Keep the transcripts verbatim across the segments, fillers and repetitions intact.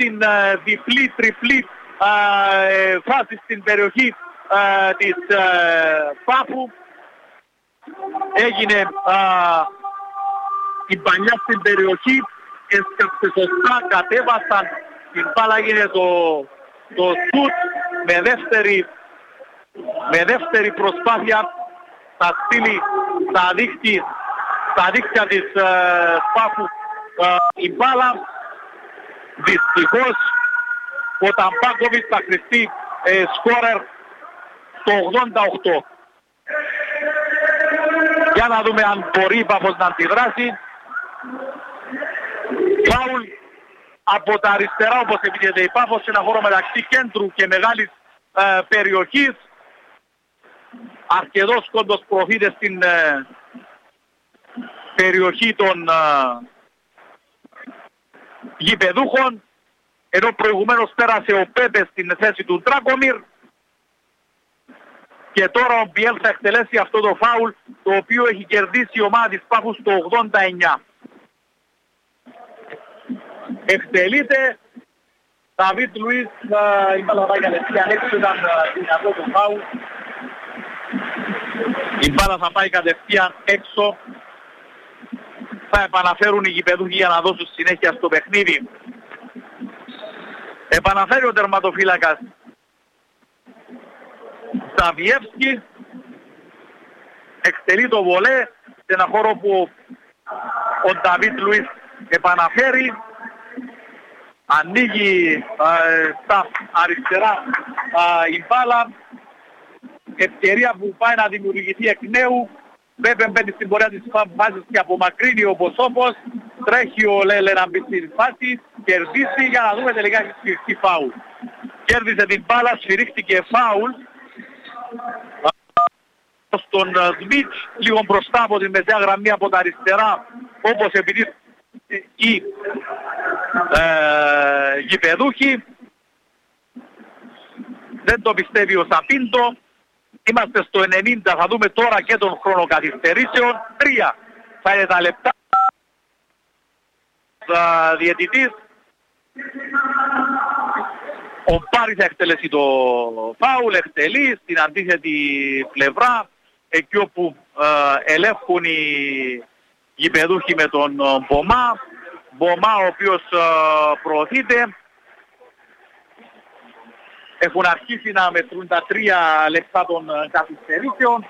την ε, διπλή, τριπλή ε, φάση στην περιοχή ε, της ε, Πάφου. Έγινε ε, η μπαλιά στην περιοχή, έσκαψε σωστά, κατέβασαν, την μπάλα έγινε το, το σουτ με δεύτερη, με δεύτερη προσπάθεια, θα στείλει στα δίχτυ, στα δίχτυα της ε, Πάφου ε, η μπάλα. Δυστυχώς ο Ταμπάκοβιτς θα χρηστεί ε, σκόρερ στο ογδόντα οκτώ. Για να δούμε αν μπορεί η Πάφος να αντιδράσει. Φάουλ από τα αριστερά, όπως επιτείνεται η Πάφος, σε ένα χώρο μεταξύ κέντρου και μεγάλης ε, περιοχής. Αρκετός κόντος προωθείται στην ε, περιοχή των ε, γηπεδούχων, ενώ προηγουμένως πέρασε ο Πέπε στην θέση του Ντράκομιρ. Και τώρα ο Μπιέλ θα εκτελέσει αυτό το φάουλ, το οποίο έχει κερδίσει η ομάδα της Πάφου στο ογδόντα εννιά. Εκτελείται Δαβίτ Λουίς, η μπάλα πάει κατευθείαν έξω, ήταν δυνατό το φάουλ. Η μπάλα θα πάει κατευθείαν έξω. Θα επαναφέρουν οι γηπεδούχοι για να δώσουν συνέχεια στο παιχνίδι. Επαναφέρει ο τερματοφύλακας Σταβιεύσκη, εκτελεί το βολέ σε ένα χώρο που ο Νταβίτ Λουίς επαναφέρει, ανοίγει ε, στα αριστερά ε, η μπάλα, ευκαιρία που πάει να δημιουργηθεί εκ νέου. Βέβαια μπαίνει στην πορεία της φάσης και απομακρύνει ο Μποσόπος, τρέχει ο Λέλε να μπει στην φάση, κερδίσει, για να δούμε τελικά έχει σφυριστεί φάουλ. Κέρδισε την μπάλα, σφυρίχτηκε φάουλ στον Σμιτς, λίγο μπροστά από την μεσαία γραμμή από τα αριστερά, όπως επειδή οι ε, γηπεδούχοι. Δεν το πιστεύει ο Σαπίντο. Είμαστε στο ενενήντα, θα δούμε τώρα και τον χρόνο καθυστερήσεων. Τρία θα είναι τα λεπτά. Ο διαιτητής, ο Πάρης θα εκτελέσει το φάουλ, εκτελεί στην αντίθετη πλευρά, εκεί όπου ε, ελέγχουν οι γηπεδούχοι με τον Μπομά. Μπομά ο οποίος ε, προωθείται. Έχουν αρχίσει να μετρούν τα τρία λεπτά των καθυστερήσεων.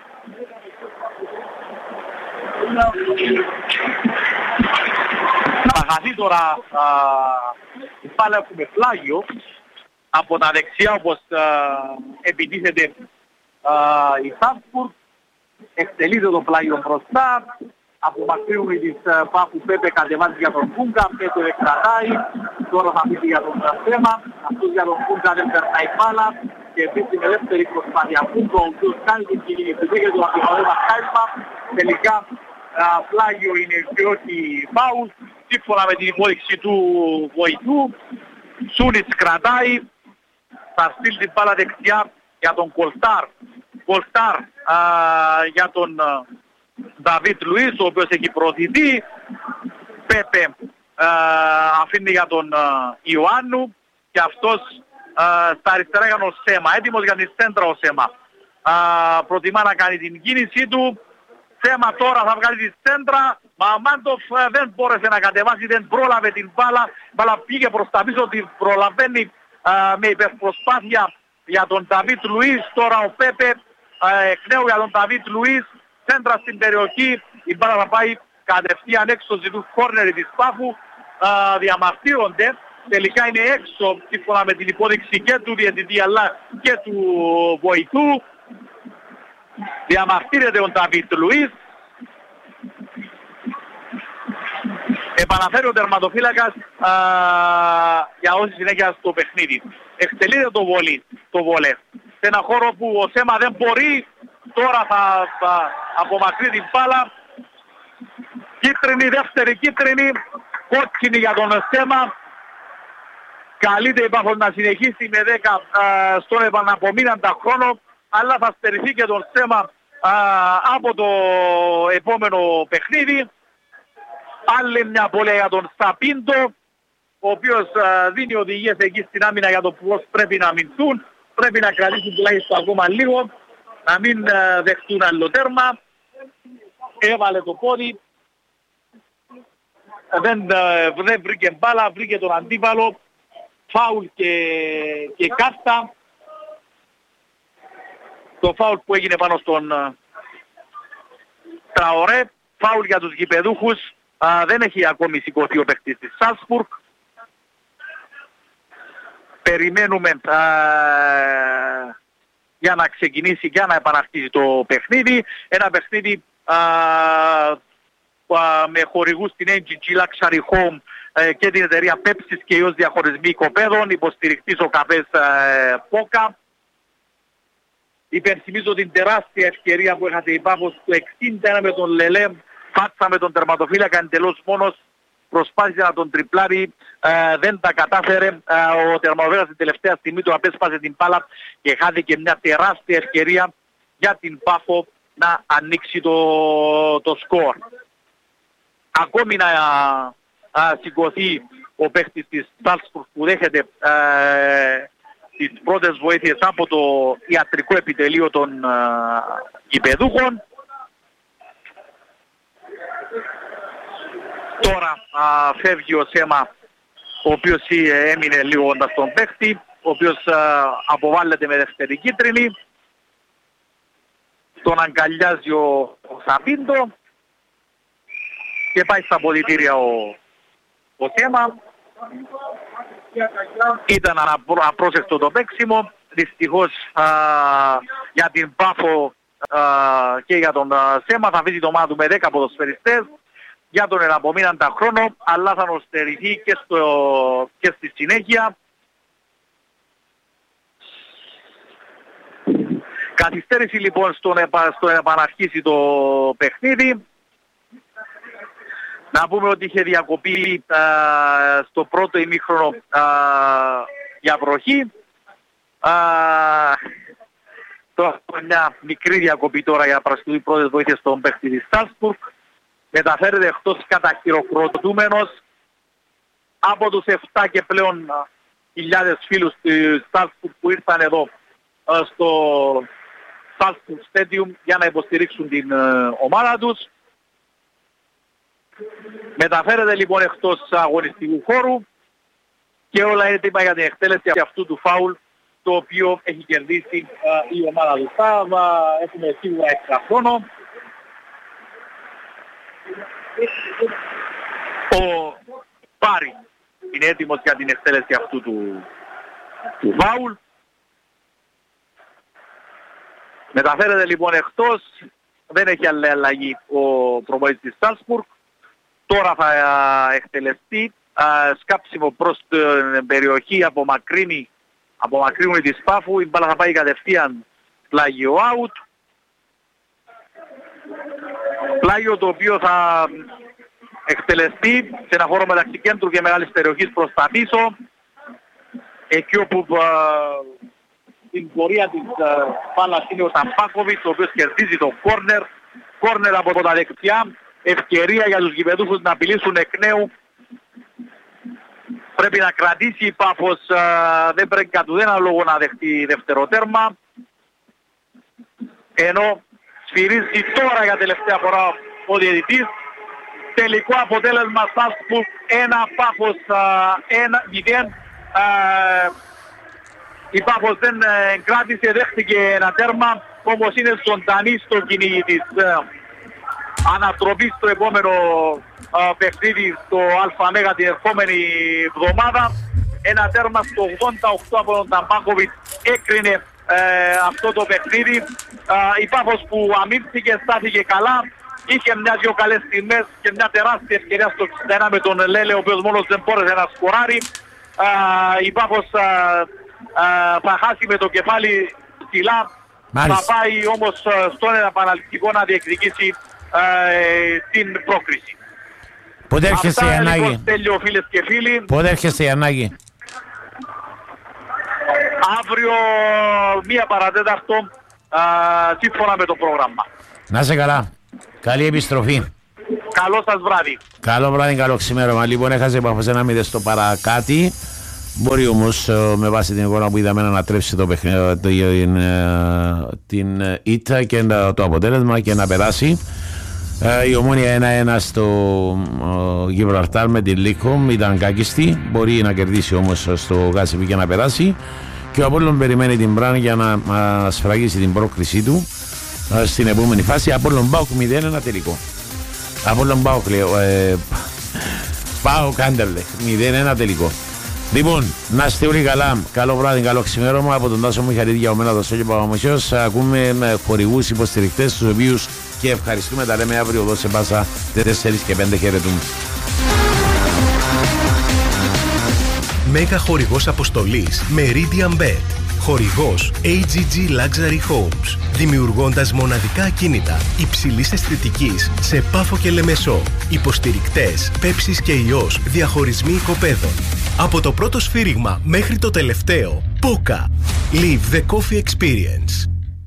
Θα χαθεί τώρα η μπάλα, έχουμε πλάγιο από τα δεξιά, όπως α, επιτίθεται α, η Σάμπουργκ. Εκτελείται το πλάγιο μπροστά. Απομακρύνουν της Πάφου, Πέπε κατεβάζει για τον Κούγκα, και το εκκρατάει. Τώρα θα πει για τον θέμα. Αυτός για τον Κούγκα δεν περνάει μπάλα. Και επίσης την ελεύθερη προσπάθεια Κούγκα, ο οποίος κάνει την κοινή του αντιπαλεύμα κάλυμα. Τελικά α, πλάγιο είναι και όχι φάουλ. Σύμφωνα με την υπόδειξη του βοηθού. Σούνιτς κρατάει. Θα στείλει την μπάλα δεξιά για τον Κολτάρ. Κολτάρ α, για τον Νταβίτ Λουίς, ο οποίος έχει προωθηθεί. Πέπε α, αφήνει για τον α, Ιωάννου, και αυτός α, στα αριστερά για τον Σέμα. Έτοιμος για την σέντρα ο Σέμα. Α, προτιμά να κάνει την κίνησή του. Σέμα τώρα θα βγάλει τη σέντρα. Μαμάντοφ δεν μπόρεσε να κατεβάσει, δεν πρόλαβε την μπάλα. Μπάλα πήγε προς τα πίσω, την προλαβαίνει α, με υπερπροσπάθεια για τον Νταβίτ Λουίς. Τώρα ο Πέπε α, εκ νέου για τον Νταβίτ Λουίς. Σέντρα στην περιοχή, η μπάλα θα πάει κατευθείαν έξω, ζητούν κόρνερ της Πάφου. Α, διαμαρτύρονται, τελικά είναι έξω σύμφωνα με την υπόδειξη και του διαιτητή αλλά και του βοηθού. Διαμαρτύρεται ο Νταβίτ Λουίς. Επαναφέρει ο τερματοφύλακας α, για όση συνέχεια στο παιχνίδι. Εκτελείται το βολί, το βολέ. Σε ένα χώρο που ο Σέμα δεν μπορεί. Τώρα θα, θα απομακρύνει την μπάλα. Κίτρινη, δεύτερη κίτρινη. Κόκκινη για τον Σέμα. Καλείται η Πάφος να συνεχίσει με δέκα α, στον επαναπομείναντα χρόνο. Αλλά θα στερηθεί και τον Σέμα α, από το επόμενο παιχνίδι. Άλλη μια πole για τον Σαπίντο. ο οποίος α, δίνει οδηγίες εκεί στην άμυνα για το πώς πρέπει να αμυνθούν. Πρέπει να κρατήσουν τουλάχιστον ακόμα λίγο, να μην α, δεχτούν άλλο τέρμα. Έβαλε το πόδι, δεν, α, δεν βρήκε μπάλα, βρήκε τον αντίπαλο, φάουλ και, και κάρτα. Το φάουλ που έγινε πάνω στον α, Τραωρέ, φάουλ για τους γηπεδούχους. Α, δεν έχει ακόμη σηκωθεί ο παίκτης της Σάλσμπουργκ. Περιμένουμε α, για να ξεκινήσει και να επαναρχίσει το παιχνίδι. Ένα παιχνίδι α, α, με χορηγούς την έιτς τζι τζι Luxury Home α, και την εταιρεία Pepsi και ως διαχωρισμοί οικοπαίδων, υποστηρικτής ο καφές Πόκα. Υπενθυμίζω την τεράστια ευκαιρία που είχατε η Πάφος του εξήντα ένα με τον Λελέ, φάτσα με τον τερματοφύλακα εντελώς μόνος, προσπάθησε να τον τριπλάρει, ε, δεν τα κατάφερε. Ε, ο τερματοφύλακας την τελευταία στιγμή του απέσπασε την μπάλα και χάθηκε μια τεράστια ευκαιρία για την Πάφο να ανοίξει το, το σκορ. Ακόμη να α, σηκωθεί ο παίχτης της Σάλσμπουργκ που δέχεται ε, τις πρώτες βοήθειες από το ιατρικό επιτελείο των γηπεδούχων. Τώρα α, φεύγει ο Σέμα, ο οποίος έμεινε λίγο όντας τον παίχτη, ο οποίος α, αποβάλλεται με δεύτερη κίτρινη. Τον αγκαλιάζει ο, ο Σαπίντο και πάει στα αποδυτήρια ο, ο Σέμα. Ήταν απρόσεκτο το παίξιμο, δυστυχώς α, για την Πάφο α, και για τον α, Σέμα θα αφήσει το ομάδα του με δέκα ποδοσφαιριστές για τον εναπομείναντα χρόνο, αλλά θα νοστεριθεί και, στο, και στη συνέχεια. Καθυστέρηση λοιπόν στο να επαναρχίσει το παιχνίδι. Να πούμε ότι είχε διακοπεί α, στο πρώτο ημίχρονο α, για βροχή. Α, τώρα μια μικρή διακοπή τώρα για να παρασκευή πρώτες βοήθειες στον παίχτη της Σάλσμπουργκ. Μεταφέρεται εκτός καταχειροκροτούμενος από τους εφτά και πλέον α, χιλιάδες φίλους της Σάλσμπουργκ που ήρθαν εδώ α, στο Σάλσμπουργκ Stadium για να υποστηρίξουν την α, ομάδα τους. Μεταφέρεται λοιπόν εκτός αγωνιστικού χώρου και όλα έτοιμα για την εκτέλεση αυτού του φάουλ, το οποίο έχει κερδίσει α, η ομάδα του. Θα έχουμε σίγουρα έξτρα χρόνο. Ο Πάρη είναι έτοιμος για την εκτέλεση αυτού του, του φάουλ. Μεταφέρεται λοιπόν εκτός, δεν έχει άλλη αλλαγή ο προπονητής της Σάλσμπουργκ. Τώρα θα εκτελεστεί α, σκάψιμο προς την περιοχή από μακρύνη, από μακρύνη της Πάφου. Η μπάλα θα πάει κατευθείαν πλάγιο out. Πλάγιο το οποίο θα εκτελεστεί σε ένα χώρο μεταξύ κέντρου και μεγάλης περιοχής προς τα πίσω. Εκεί όπου α, την πορεία της μπάλας είναι ο Ταμπάκοβιτς, ο οποίος κερδίζει το κόρνερ. Κόρνερ από τα δεξιά. Ευκαιρία για τους γηπεδούχους να απειλήσουν εκ νέου. Πρέπει να κρατήσει η Πάφος, α, δεν πρέπει κατ' ουδένα λόγο να δεχτεί δεύτερο τέρμα. Ενώ σφυρίζει τώρα για τελευταία φορά ο διαιτητής. Τελικό αποτέλεσμα Σάλσμπουργκ ένα, Πάφος ένα μηδέν. Η Πάφος δεν ε, κράτησε, δέχτηκε ένα τέρμα, όμως είναι ζωντανή στο κυνήγι της ε, ανατροπή στο επόμενο ε, παιχνίδι στο ΑΜΕΓΑ την ερχόμενη εβδομάδα. Ένα τέρμα στο ογδόντα οκτώ από τον Ταμπάκοβιτς έκρινε ε, αυτό το παιχνίδι. Ε, η Πάφος που αμήνθηκε, στάθηκε καλά, είχε μια-δυο καλές στιγμές και μια τεράστια ευκαιρία στο εξήντα ένα με τον Λέλε, ο οποίος μόνος δεν μπόρεσε να σκοράρει. Ε, η Πάφος ε, ε, θα χάσει με το κεφάλι ψηλά. Μάλιστα. Θα πάει όμως στον επαναληπτικό να διεκδικήσει ε, την πρόκριση. Πότε έρχεσαι η ανάγκη? Λοιπόν, τέλειο φίλες και φίλοι. Πότε έρχεσαι η ανάγκη? Αύριο μία παρατέταρτο σύμφωνα με το πρόγραμμα. Να είσαι καλά. Καλή επιστροφή. Καλό σας βράδυ. Καλό βράδυ, καλό ξημέρωμα. Λοιπόν, έχασε επαφές ένα μηδέν στο παρακάτι. Μπορεί όμως με βάση την εικόνα που είδαμε να ανατρέψει το παιχνίδι, την, την ήττα και το αποτέλεσμα και να περάσει. Η Ομόνοια ένα ένα στο Γιβραλτάρ με την Λίκομ ήταν κάκιστη. Μπορεί να κερδίσει όμως στο Γάσιπι και να περάσει. Και ο Απόλλων περιμένει την Μπραν για να σφραγίσει την πρόκρισή του στην επόμενη φάση. Απόλλων ΠΑΟΚ μηδέν ένα τελικό. Απόλλων ΠΑΟΚ λέω. Ε, ΠΑΟΚ Άντερλεχτ μηδέν ένα τελικό. Λοιπόν, να είστε όλοι καλά. Καλό βράδυ, καλό ξημέρωμα από τον Τάσο Μιχαλίδη για ομένα το Σόγιο Παπαμοσιός. Ακούμε με χορηγούς υποστηρικτές, τους οποίους και ευχαριστούμε. Τα λέμε αύριο εδώ σε Πάσα τέσσερα και πέντε. Χαιρετούμε. Μέγα χορηγός αποστολής Meridian Bet. Χορηγός έι τζι τζι Luxury Homes. Δημιουργώντας μοναδικά ακίνητα υψηλής αισθητικής σε Πάφο και Λεμεσό. Υποστηρικτές Πέψης και Ιός. Διαχωρισμοί οικοπαίδων. Από το πρώτο σφύριγμα μέχρι το τελευταίο. Πόκα. Live the coffee experience.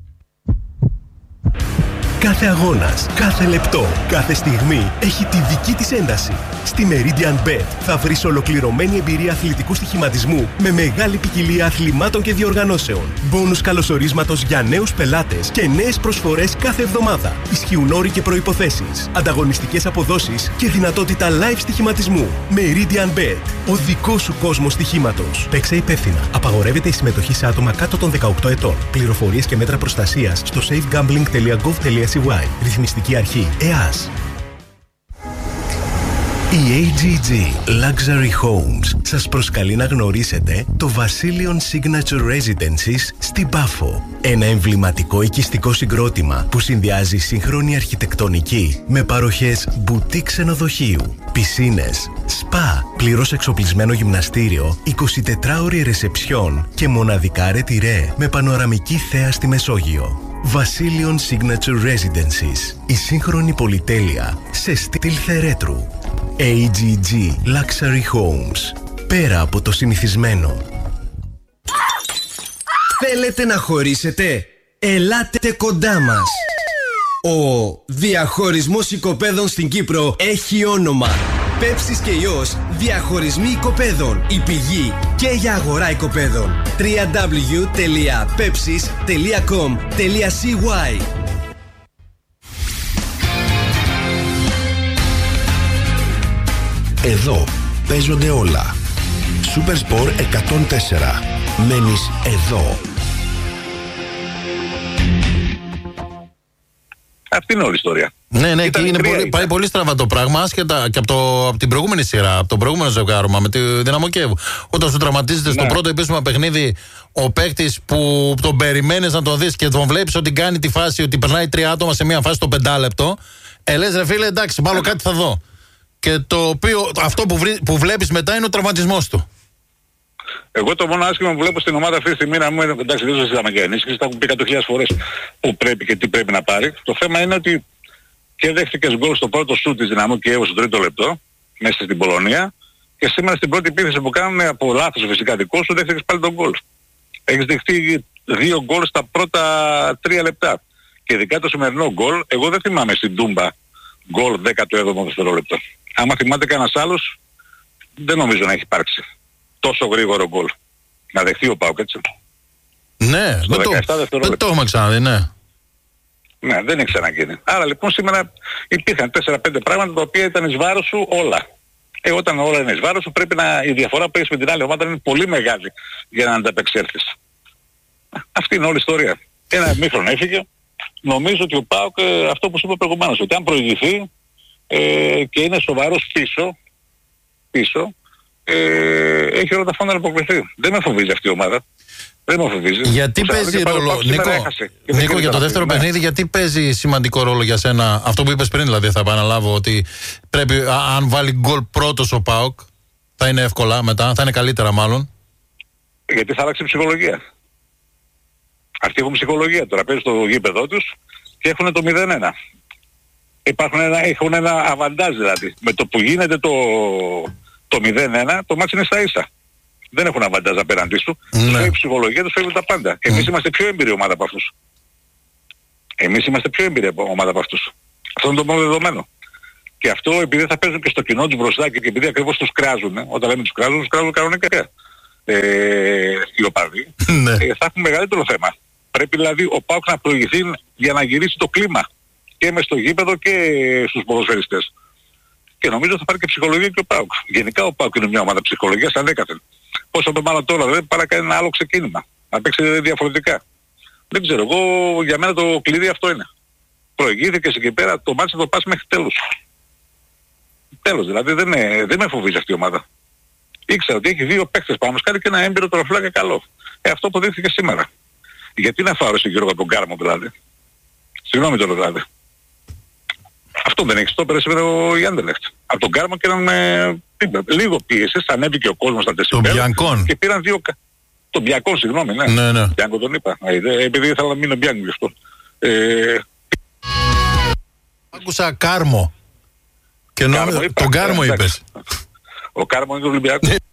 Κάθε αγώνας, κάθε λεπτό, κάθε στιγμή έχει τη δική της ένταση. Στη Meridian Bet θα βρεις ολοκληρωμένη εμπειρία αθλητικού στοιχηματισμού με μεγάλη ποικιλία αθλημάτων και διοργανώσεων. Μπόνους καλωσορίσματος για νέους πελάτες και νέες προσφορές κάθε εβδομάδα. Ισχύουν όροι και προϋποθέσεις, ανταγωνιστικές αποδόσεις και δυνατότητα live στοιχηματισμού. Meridian Bet, ο δικός σου κόσμος στοιχήματος. Παίξε υπεύθυνα. Απαγορεύεται η συμμετοχή σε άτομα κάτω των δεκαοκτώ ετών. Πληροφορίες και μέτρα προστασίας στο safegambling τελεία gov τελεία c y. Ρυθμιστική αρχή ΕΑΣ. Η έι τζι τζι Luxury Homes σας προσκαλεί να γνωρίσετε το Βασίλειον Signature Residences στην Πάφο. Ένα εμβληματικό οικιστικό συγκρότημα που συνδυάζει σύγχρονη αρχιτεκτονική με παροχές μπουτί ξενοδοχείου, πισίνες, σπα, πλήρως εξοπλισμένο γυμναστήριο, εικοσιτετράωρη ρεσεψιόν και μοναδικά ρετυρέ με πανοραμική θέα στη Μεσόγειο. Βασίλειον Signature Residences. Η σύγχρονη πολυτέλεια σε στυλ θερέτρου. έι τζι τζι Luxury Homes. Πέρα από το συνηθισμένο. Θέλετε να χωρίσετε? Ελάτε κοντά μας. Ο διαχωρισμός οικοπαίδων στην Κύπρο έχει όνομα. Πέψης και Ιός, διαχωρισμοί οικοπαίδων. Η πηγή και για αγορά οικοπαίδων. double-u double-u double-u τελεία pepsis τελεία com τελεία c y. Εδώ παίζονται όλα. Supersport εκατόν τέσσερα. Μένεις εδώ. Αυτή είναι όλη η ιστορία. Ναι, ναι, Ήταν και είναι πολύ, ήταν. πάει πολύ στραβά το πράγμα, άσχετα και από, το, από την προηγούμενη σειρά, από το προηγούμενο ζευγάρωμα με τη Δυναμό Κιέβου. Όταν σου τραυματίζεται ναι. στο πρώτο επίσημα παιχνίδι ο παίκτης που τον περιμένεις να τον δεις και τον βλέπεις ότι κάνει τη φάση, ότι περνάει τρία άτομα σε μια φάση το πεντάλεπτο, ε, λες ρε φίλε, εντάξει, μάλλον κάτι θα δω. Και το οποίο, αυτό που, βρει, που βλέπεις μετά είναι ο τραυματισμός του. Εγώ το μόνο άσχημα που βλέπω στην ομάδα αυτή τη στιγμή, να μου είναι εντάξει, δεν συζητάμε για ενίσχυση, τα έχουν πει εκατό χιλιάδες φορές που πρέπει και τι πρέπει να πάρει. Το θέμα είναι ότι και δέχτηκες γκολ στο πρώτο σουτ της Δυναμό Κιέβου στο τρίτο λεπτό, μέσα στην Πολωνία, και σήμερα στην πρώτη επίθεση που κάνουν από λάθος φυσικά δικό σου, δέχτηκες πάλι τον γκολ. Έχεις δεχτεί δύο γκολ στα πρώτα τρία λεπτά. Και ειδικά το σημερινό γκολ, εγώ δεν θυμάμαι στην Τούμπα γκολ δέκατο έβδομο δευτερόλεπτο. Άμα θυμάται κανένας άλλος, δεν νομίζω να έχει υπάρξει τόσο γρήγορο γκολ. Να δεχτεί ο ΠΑΟΚ, έτσι. Ναι, στο δεν το, δεν το έχουμε ξαναδεί, ναι. Ναι, δεν έχει ξαναγίνει. Άρα λοιπόν σήμερα υπήρχαν τέσσερα πέντε πράγματα τα οποία ήταν εις βάρος σου όλα. Ε, όταν όλα είναι εις βάρος σου πρέπει να, η διαφορά που έχεις με την άλλη ομάδα είναι πολύ μεγάλη για να ανταπεξέλθεις. Αυτή είναι όλη η ιστορία. Ένα μήχρονο έφυγε. Νομίζω ότι ο ΠΑΟΚ, ε, αυτό που σου είπα προηγουμένως, ότι αν προηγηθεί ε, και είναι σοβαρός πίσω, πίσω ε, έχει όλα τα φόντα να αποκριθεί. Δεν με φοβίζει αυτή η ομάδα. Δεν με φοβίζει. Γιατί Ουσα, παίζει ρόλο, Νίκο, Νίκο για το δεύτερο παιχνίδι, γιατί παίζει σημαντικό ρόλο για σένα αυτό που είπες πριν, δηλαδή θα επαναλάβω ότι πρέπει, α, αν βάλει γκολ πρώτος ο ΠΑΟΚ, θα είναι εύκολα μετά, θα είναι καλύτερα μάλλον. Γιατί θα αλλάξει η ψυχολογία. Αυτοί έχουν ψυχολογία τώρα, παίζουν στο γήπεδό τους και έχουν το μηδέν ένα. Υπάρχουν ένα, έχουν ένα αβαντάζ δηλαδή. Με το που γίνεται το, το μηδέν ένα, το μάτς είναι στα ίσα. Δεν έχουν αβαντάζ απέναντί του. Ναι. Τους φεύγει η ψυχολογία, τους φεύγουν τα πάντα. Mm. Εμείς είμαστε πιο έμπειροι ομάδα από αυτούς. Εμείς είμαστε πιο έμπειροι ομάδα από αυτούς. Αυτό είναι το μόνο δεδομένο. Και αυτό επειδή θα παίζουν και στο κοινό τους μπροστά και επειδή ακριβώς τους κράζουν, όταν λέμε τους κράζουν, τους κράζουν κανονικά. Ε, οι οπαδοί, ε, θα έχουν μεγαλύτερο θέμα. Πρέπει δηλαδή ο ΠΑΟΚ να προηγηθεί για να γυρίσει το κλίμα και μες στο γήπεδο και στους ποδοσφαιριστές. Και νομίζω θα πάρει και ψυχολογία και ο ΠΑΟΚ. Γενικά ο ΠΑΟΚ είναι μια ομάδα ψυχολογίας ανέκαθεν. Πόσο το μάλλον τώρα δεν παρά κάνει ένα άλλο ξεκίνημα. Να παίξει διαφορετικά. Δεν ξέρω, εγώ για μένα το κλειδί αυτό είναι. Προηγήθηκες εκεί πέρα, το μάτς θα το πας μέχρι τέλους. Τέλος, δηλαδή δεν, είναι, δεν με φοβίζει αυτή η ομάδα. Ήξερα ότι έχει δύο παίκτες πάνω, κάνει και ένα έμπειρο τερματοφύλακα καλό. Ε, αυτό αποδείχθηκε σήμερα. Γιατί να φάω στον Γιώργο τον Κάρμο δηλαδή. Συγγνώμη τώρα δηλαδή. Αυτό δεν έχει στόπερ σήμερα ο Γιάννελεχτ. Από τον Κάρμο και έναν ε, λίγο πίεσες, ανέβηκε ο κόσμος στα τεσσιμέρα και πήραν δύο... Τον Μπιακόν, συγγνώμη, ναι. Ναι, ναι. Μπιακόν τον είπα. Ε, επειδή ήθελα να μείνω Μπιακόν γι' αυτό. Ε... Άκουσα Κάρμο. Και νόμιζα, τον Κάρμο είπες. Ο Κάρμο είναι το Ολυμπιακό.